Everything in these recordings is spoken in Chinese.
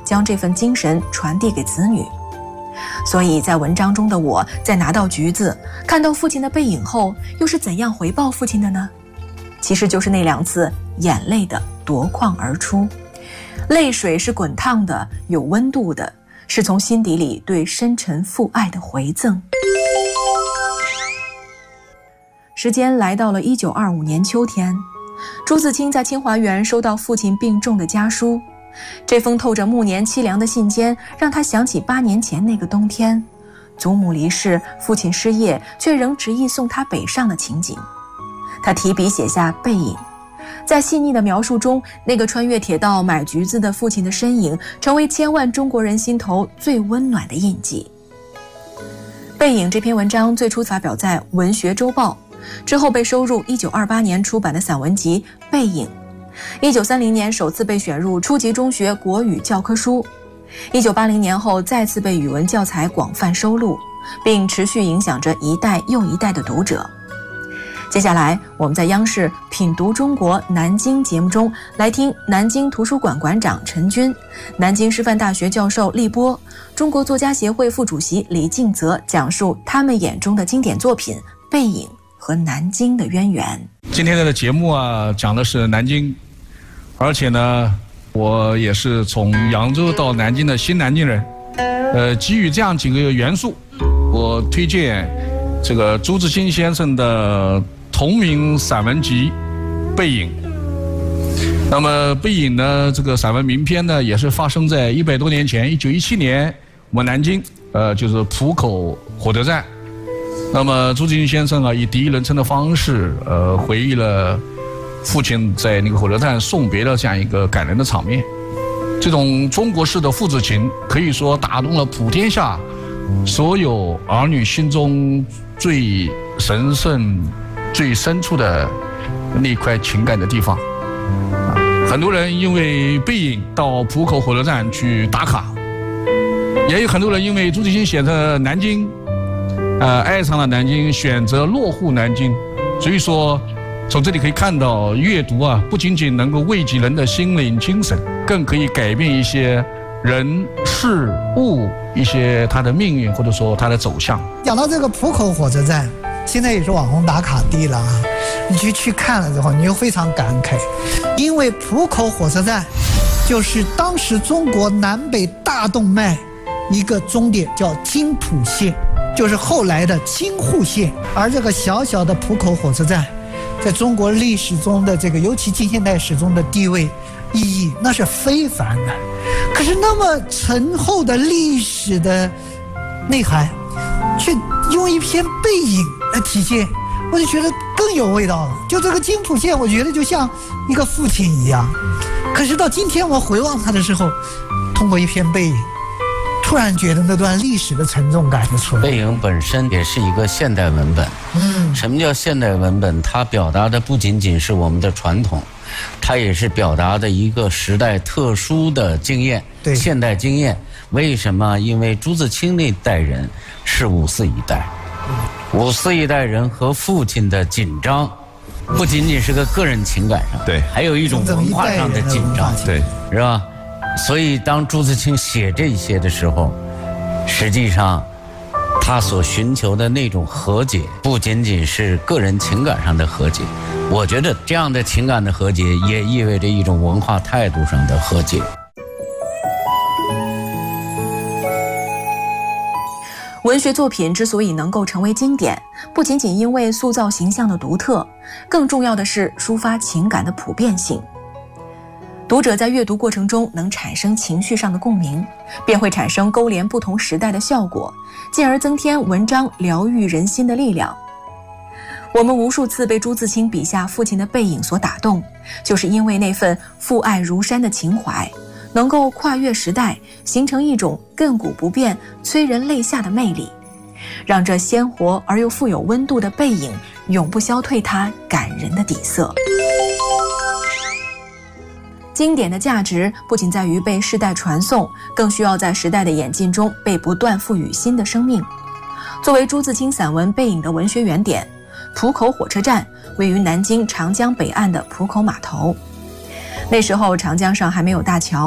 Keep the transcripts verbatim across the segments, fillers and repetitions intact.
将这份精神传递给子女。所以在文章中的我，在拿到橘子，看到父亲的背影后，又是怎样回报父亲的呢？其实就是那两次眼泪的夺眶而出，泪水是滚烫的，有温度的，是从心底里对深沉父爱的回赠。时间来到了一九二五年秋天，朱自清在清华园收到父亲病重的家书，这封透着暮年凄凉的信笺让他想起八年前那个冬天，祖母离世，父亲失业，却仍执意送他北上的情景。他提笔写下背影，在细腻的描述中，那个穿越铁道买橘子的父亲的身影成为千万中国人心头最温暖的印记。背影这篇文章最初发表在《文学周报》，之后被收入一九二八年出版的散文集《背影》，一九三零年首次被选入初级中学国语教科书，一九八零年后再次被语文教材广泛收录，并持续影响着一代又一代的读者。接下来我们在央视品读中国南京节目中来听南京图书馆馆长陈军、南京师范大学教授厉波、中国作家协会副主席李敬泽讲述他们眼中的经典作品《背影》和南京的渊源。 今天的节目啊，讲的是南京，而且呢，我也是从扬州到南京的新南京人。呃，基于这样几个元素，我推荐这个朱自清先生的同名散文集《背影》。那么《背影》呢，这个散文名篇呢，也是发生在一百多年前，一九一七年，我们南京，呃，就是浦口火车站。那么朱自清先生啊，以第一人称的方式，呃，回忆了父亲在那个火车站送别的这样一个感人的场面。这种中国式的父子情，可以说打动了普天下所有儿女心中最神圣、最深处的那块情感的地方。很多人因为背影到浦口火车站去打卡，也有很多人因为朱自清写的南京，呃，爱上了南京，选择落户南京。所以说，从这里可以看到，阅读啊，不仅仅能够慰藉人的心灵精神，更可以改变一些人事物一些它的命运，或者说它的走向。 讲到这个浦口火车站，现在也是网红打卡地了啊！你去去看了之后，你就非常感慨，因为浦口火车站就是当时中国南北大动脉一个终点，叫津浦线，就是后来的京沪线。而这个小小的浦口火车站，在中国历史中的这个，尤其近现代史中的地位意义，那是非凡的。可是那么沉厚的历史的内涵，却用一篇背影来体现，我就觉得更有味道了。就这个津浦线，我觉得就像一个父亲一样。可是到今天我回望他的时候，通过一篇背影，突然觉得那段历史的沉重感就出来了。 背影本身也是一个现代文本。嗯，什么叫现代文本？它表达的不仅仅是我们的传统，它也是表达的一个时代特殊的经验，对，现代经验。为什么？因为朱自清那代人是五四一代，五四一代人和父亲的紧张，不仅仅是个个人情感上，对，还有一种文化上的紧张，对，是吧？所以当朱自清写这些的时候，实际上他所寻求的那种和解，不仅仅是个人情感上的和解，我觉得这样的情感的和解也意味着一种文化态度上的和解。 文学作品之所以能够成为经典，不仅仅因为塑造形象的独特，更重要的是抒发情感的普遍性。读者在阅读过程中能产生情绪上的共鸣，便会产生勾连不同时代的效果，进而增添文章疗愈人心的力量。我们无数次被朱自清笔下父亲的背影所打动，就是因为那份父爱如山的情怀，能够跨越时代，形成一种亘古不变、催人泪下的魅力，让这鲜活而又富有温度的背影永不消退它感人的底色。经典的价值不仅在于被世代传颂，更需要在时代的演进中被不断赋予新的生命。作为朱自清散文《背影》的文学原点，浦口火车站位于南京长江北岸的浦口码头。那时候长江上还没有大桥，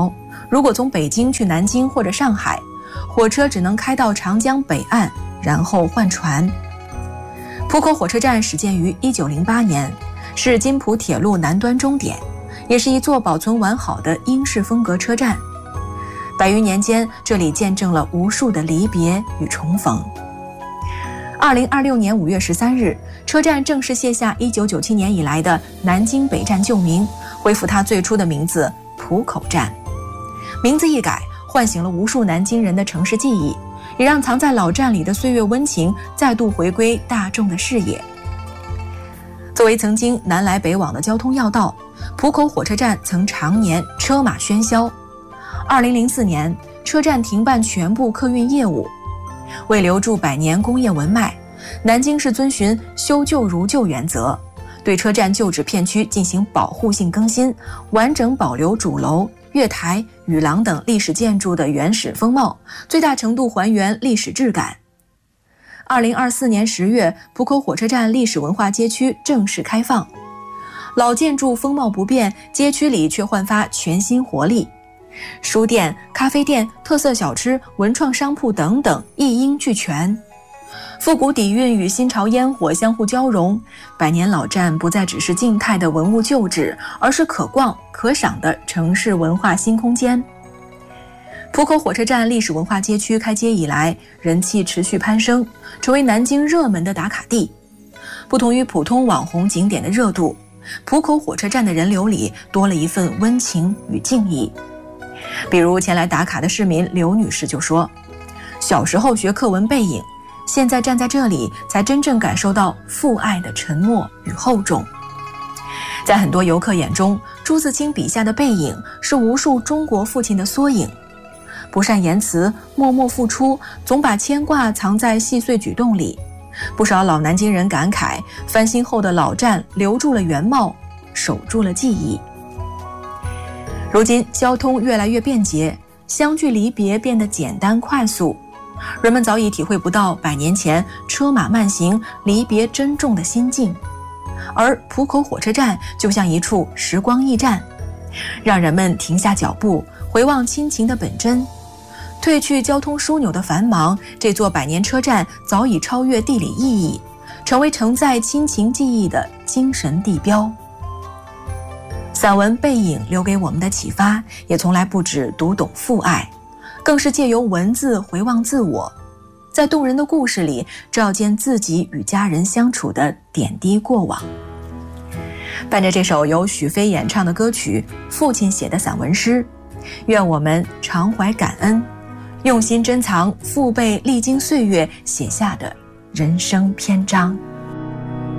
如果从北京去南京或者上海，火车只能开到长江北岸，然后换船。浦口火车站始建于一九零八年，是津浦铁路南端终点，也是一座保存完好的英式风格车站。百余年间，这里见证了无数的离别与重逢。二零二六年五月十三日，车站正式卸下一九九七年以来的南京北站旧名，恢复它最初的名字浦口站。名字一改，唤醒了无数南京人的城市记忆，也让藏在老站里的岁月温情再度回归大众的视野。作为曾经南来北往的交通要道，浦口火车站曾常年车马喧嚣。二零零四年，车站停办全部客运业务。为留住百年工业文脉，南京市遵循修旧如旧原则，对车站旧址片区进行保护性更新，完整保留主楼、月台、雨廊等历史建筑的原始风貌，最大程度还原历史质感。二零二四年十月，浦口火车站历史文化街区正式开放，老建筑风貌不变，街区里却焕发全新活力。书店、咖啡店、特色小吃、文创商铺等等一应俱全，复古底蕴与新潮烟火相互交融，百年老站不再只是静态的文物旧址，而是可逛可赏的城市文化新空间。浦口火车站历史文化街区开街以来，人气持续攀升，成为南京热门的打卡地。不同于普通网红景点的热度，浦口火车站的人流里多了一份温情与敬意。比如前来打卡的市民刘女士就说，小时候学课文背影，现在站在这里才真正感受到父爱的沉默与厚重。在很多游客眼中，朱自清笔下的背影是无数中国父亲的缩影，不善言辞，默默付出，总把牵挂藏在细碎举动里。不少老南京人感慨，翻新后的老站留住了原貌，守住了记忆。如今交通越来越便捷，相聚离别变得简单快速，人们早已体会不到百年前车马慢行离别珍重的心境。而浦口火车站就像一处时光驿站，让人们停下脚步，回望亲情的本真。褪去交通枢纽的繁忙，这座百年车站早已超越地理意义，成为承载亲情记忆的精神地标。散文《背影》留给我们的启发，也从来不止读懂父爱，更是借由文字回望自我，在动人的故事里照见自己与家人相处的点滴过往。伴着这首由许飞演唱的歌曲《父亲写的散文诗》，愿我们常怀感恩，用心珍藏父辈历经岁月写下的人生篇章。